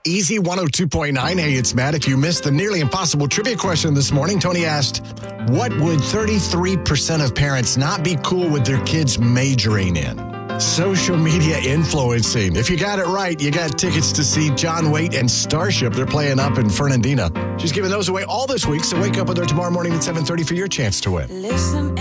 Easy 102.9. Hey, it's Matt. If you missed the nearly impossible trivia question this morning, Tony asked, what would 33% of parents not be cool with their kids majoring in? Social media influencing. If you got it right, you got tickets to see John Waite and Starship. They're playing up in Fernandina. She's giving those away all this week, so wake up with her tomorrow morning at 7:30 for your chance to win. Listen.